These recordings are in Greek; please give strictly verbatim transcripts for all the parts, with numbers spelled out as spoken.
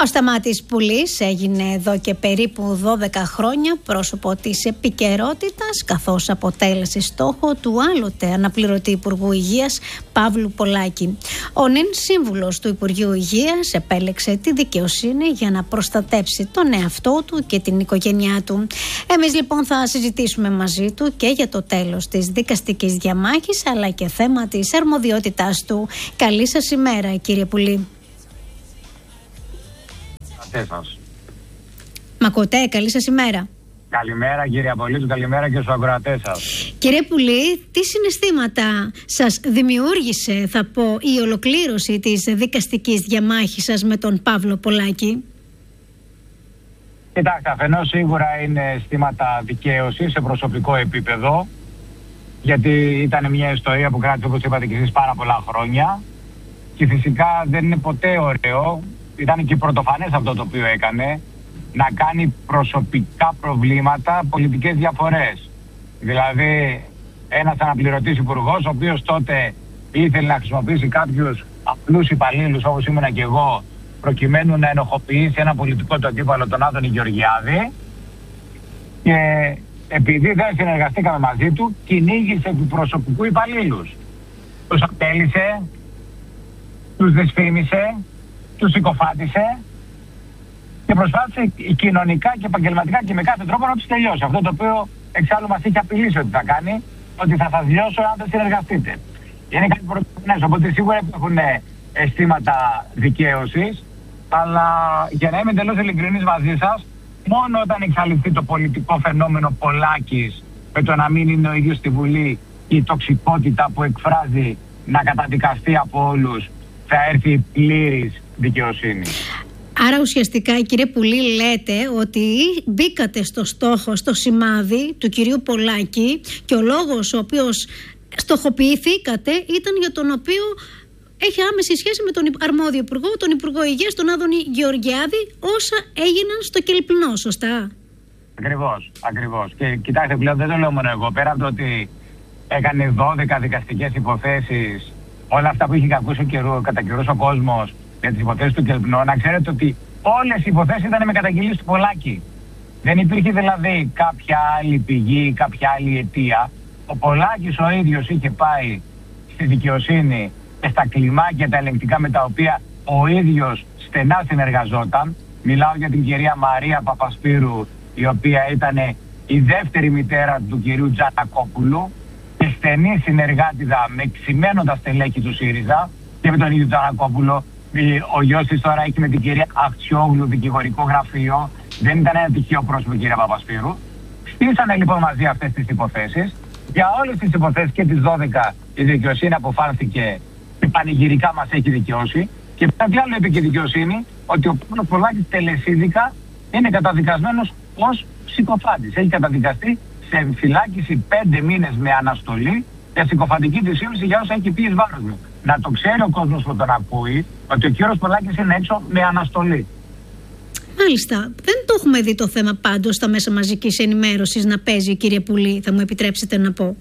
Ο Σταμάτης Πουλής έγινε εδώ και περίπου δώδεκα χρόνια πρόσωπο της επικαιρότητας, καθώς αποτέλεσε στόχο του άλλοτε αναπληρωτή Υπουργού Υγείας Παύλου Πολάκη. Ο νυν σύμβουλος του Υπουργείου Υγείας επέλεξε τη δικαιοσύνη για να προστατέψει τον εαυτό του και την οικογένειά του. Εμείς λοιπόν θα συζητήσουμε μαζί του και για το τέλος της δικαστικής διαμάχης, αλλά και θέμα της αρμοδιότητάς του. Καλή σας ημέρα, κύριε Πουλή. Μ' ακούτε? Καλή σας ημέρα. Καλημέρα κύριε Απολίτου, καλημέρα και στους ακροατές σας. Κύριε Πουλή, τι συναισθήματα σας δημιούργησε, θα πω, η ολοκλήρωση της δικαστικής διαμάχης σας με τον Παύλο Πολάκη? Κοιτάξτε, αφενός σίγουρα είναι αισθήματα δικαίωσης σε προσωπικό επίπεδο, γιατί ήταν μια ιστορία που κράτησε, όπως είπατε και εσείς, πάρα πολλά χρόνια, και φυσικά δεν είναι ποτέ ωραίο, ήταν και πρωτοφανές αυτό το οποίο έκανε, να κάνει προσωπικά προβλήματα πολιτικές διαφορές. Δηλαδή ένας αναπληρωτής υπουργός, ο οποίος τότε ήθελε να χρησιμοποιήσει κάποιους απλούς υπαλλήλους όπως ήμουνα και εγώ, προκειμένου να ενοχοποιήσει ένα πολιτικό του αντίπαλο, τον Άδωνη Γεωργιάδη, και επειδή δεν συνεργαστήκαμε μαζί του, κυνήγησε του προσωπικού υπαλλήλους. Τους απέλησε, τους δυσφήμισε, τους συκοφάντησε και προσπάθησε κοινωνικά και επαγγελματικά και με κάθε τρόπο να τους τελειώσει. Αυτό το οποίο εξάλλου μας είχε απειλήσει ότι θα κάνει, ότι θα σας λιώσω αν δεν συνεργαστείτε. Είναι κάτι πρωτοφανές, οπότε σίγουρα υπάρχουν αισθήματα δικαίωσης, αλλά για να είμαι εντελώς ειλικρινής μαζί σας, μόνο όταν εξαλειφθεί το πολιτικό φαινόμενο Πολάκης, με το να μην είναι ο ίδιος στη Βουλή, η τοξικότητα που εκφράζει να καταδικαστεί από όλους, θα έρθει πλήρης δικαιοσύνη. Άρα ουσιαστικά, κύριε Πουλή, λέτε ότι μπήκατε στο στόχο, στο σημάδι του κυρίου Πολάκη, και ο λόγος ο οποίος στοχοποιηθήκατε ήταν για τον οποίο έχει άμεση σχέση με τον αρμόδιο υπουργό, τον Υπουργό Υγείας, τον Άδωνη Γεωργιάδη, όσα έγιναν στο Κελπνό, σωστά? Ακριβώς, ακριβώς. Και κοιτάξτε, πλέον δεν το λέω μόνο εγώ. Πέρα από το ότι έκανε δώδεκα δικαστικές υποθέσεις, όλα αυτά που είχε ακούσει κατά καιρούς ο κόσμος για τις υποθέσεις του Κελπνό, να ξέρετε ότι όλες οι υποθέσεις ήταν με καταγγελίες του Πολάκη. Δεν υπήρχε δηλαδή κάποια άλλη πηγή, κάποια άλλη αιτία. Ο Πολάκης ο ίδιος είχε πάει στη δικαιοσύνη και στα κλιμάκια τα ελεγκτικά με τα οποία ο ίδιος στενά συνεργαζόταν. Μιλάω για την κυρία Μαρία Παπασπύρου, η οποία ήταν η δεύτερη μητέρα του κυρίου Τζανακόπουλου και στενή συνεργάτηδα με ξημένοντα στελέχη του ΣΥΡΙΖΑ, και με τον ίδιο Τζανακόπουλο. Ο γιος της τώρα έχει με την κυρία Αχτσιόγλου δικηγορικό γραφείο. Δεν ήταν ένα τυχαίο πρόσωπο η κυρία Παπασπύρου. Στήσανε λοιπόν μαζί αυτές τις υποθέσεις. Για όλες τις υποθέσεις και τις δώδεκα η δικαιοσύνη αποφάνθηκε και πανηγυρικά μας έχει δικαιώσει. Και κάτι άλλο είπε και η δικαιοσύνη, ότι ο Παύλος Πολάκης τελεσίδικα είναι καταδικασμένος ως συκοφάντης. Έχει καταδικαστεί σε φυλάκιση πέντε μήνες με αναστολή για συκοφαντική δυσφήμιση για όσα έχει πει εις βάρος μου. Να το ξέρει ο κόσμος που τον ακούει, ότι ο κύριος Πολάκης είναι έξω με αναστολή. Μάλιστα. Δεν το έχουμε δει το θέμα πάντως στα μέσα μαζικής ενημέρωσης να παίζει, κύριε Πουλή, θα μου επιτρέψετε να πω.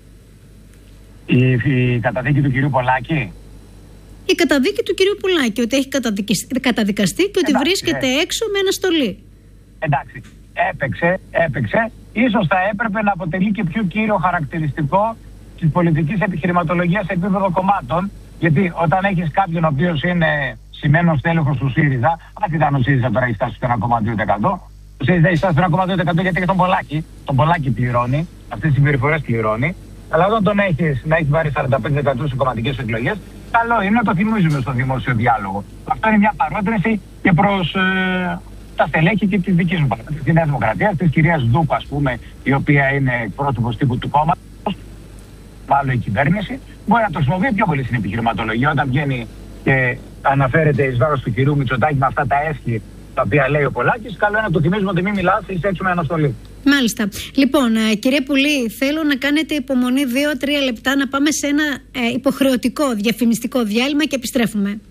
Η, η καταδίκη του κυρίου Πολάκη. Η καταδίκη του κυρίου Πολάκη, ότι έχει καταδικαστεί και ότι Εντάξει, βρίσκεται ε. έξω με αναστολή. Εντάξει. Έπαιξε, έπαιξε. Ίσως θα έπρεπε να αποτελεί και πιο κύριο χαρακτηριστικό της πολιτικής επιχειρηματολογίας σε επίπεδο κομμάτων. Γιατί όταν έχεις κάποιον ο οποίος είναι σημαίνος τέλεχος του ΣΥΡΙΖΑ, αν ήταν ο ΣΥΡΙΖΑ τώρα έχει φτάσει στο ένα κόμμα δύο τοις εκατό, ο ΣΥΡΙΖΑ έχει φτάσει στο ένα κόμμα δύο τοις εκατό γιατί έχει τον Πολάκη. Τον Πολάκη πληρώνει, αυτές τις συμπεριφορές πληρώνει. Αλλά όταν τον έχεις να έχει πάρει σαράντα πέντε τοις εκατό στις κομματικές εκλογές, καλό είναι να το θυμίζουμε στο δημόσιο διάλογο. Αυτό είναι μια παρότρινση και προς ε, τα στελέχη και τη δική μου παράτηση, τη Νέα Δημοκρατία, τη κυρία Δούπα, ας πούμε, η οποία είναι πρόσωπος τύπου του κόμματος. Μάλλον η κυβέρνηση μπορεί να το χρησιμοποιεί πιο πολύ στην επιχειρηματολογία όταν βγαίνει και αναφέρεται εις βάρος του κυρίου Μητσοτάκη με αυτά τα έσχη τα οποία λέει ο Πολάκης. Καλό είναι να του θυμίζουμε ότι μην μιλάς, είσαι έξω με αναστολή. Μάλιστα. Λοιπόν, κύριε Πουλή, θέλω να κάνετε υπομονή δύο τρία λεπτά να πάμε σε ένα ε, υποχρεωτικό διαφημιστικό διάλειμμα και επιστρέφουμε.